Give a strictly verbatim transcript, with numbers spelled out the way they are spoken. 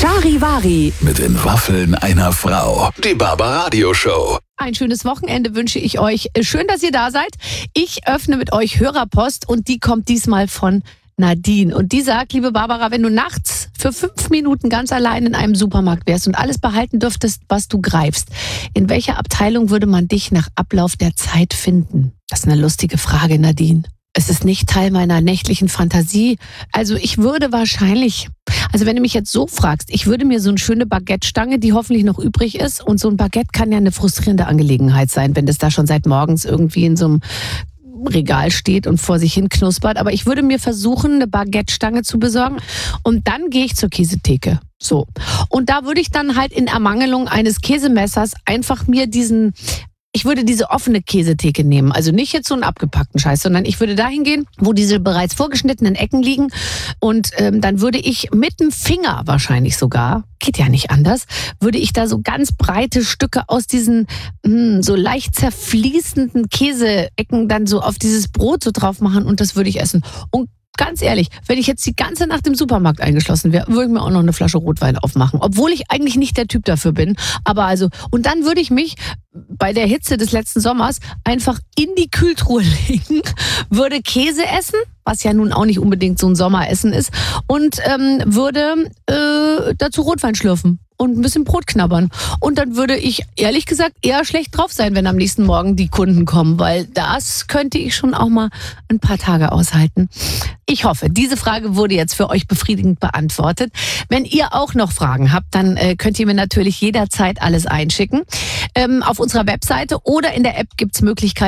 Charivari mit den Waffeln einer Frau. Die Barbaradio Show. Ein schönes Wochenende wünsche ich euch. Schön, dass ihr da seid. Ich öffne mit euch Hörerpost und die kommt diesmal von Nadine. Und die sagt, liebe Barbara, wenn du nachts für fünf Minuten ganz allein in einem Supermarkt wärst und alles behalten dürftest, was du greifst, in welcher Abteilung würde man dich nach Ablauf der Zeit finden? Das ist eine lustige Frage, Nadine. Es ist nicht Teil meiner nächtlichen Fantasie. Also ich würde wahrscheinlich, also wenn du mich jetzt so fragst, ich würde mir so eine schöne Baguette-Stange, die hoffentlich noch übrig ist, und so ein Baguette kann ja eine frustrierende Angelegenheit sein, wenn das da schon seit morgens irgendwie in so einem Regal steht und vor sich hin knuspert. Aber ich würde mir versuchen, eine Baguette-Stange zu besorgen und dann gehe ich zur Käsetheke. So. Und da würde ich dann halt in Ermangelung eines Käsemessers einfach mir diesen... Ich würde diese offene Käsetheke nehmen, also nicht jetzt so einen abgepackten Scheiß, sondern ich würde dahin gehen, wo diese bereits vorgeschnittenen Ecken liegen, und ähm, dann würde ich mit dem Finger wahrscheinlich sogar, geht ja nicht anders, würde ich da so ganz breite Stücke aus diesen mh, so leicht zerfließenden Käseecken dann so auf dieses Brot so drauf machen, und das würde ich essen. Und ganz ehrlich, wenn ich jetzt die ganze Nacht im Supermarkt eingeschlossen wäre, würde ich mir auch noch eine Flasche Rotwein aufmachen. Obwohl ich eigentlich nicht der Typ dafür bin. Aber also, und dann würde ich mich bei der Hitze des letzten Sommers einfach in die Kühltruhe legen, würde Käse essen, was ja nun auch nicht unbedingt so ein Sommeressen ist, und ähm, würde äh, dazu Rotwein schlürfen und ein bisschen Brot knabbern. Und dann würde ich, ehrlich gesagt, eher schlecht drauf sein, wenn am nächsten Morgen die Kunden kommen, weil das könnte ich schon auch mal ein paar Tage aushalten. Ich hoffe, diese Frage wurde jetzt für euch befriedigend beantwortet. Wenn ihr auch noch Fragen habt, dann äh, könnt ihr mir natürlich jederzeit alles einschicken. Ähm, auf unserer Webseite oder in der App gibt's Möglichkeiten,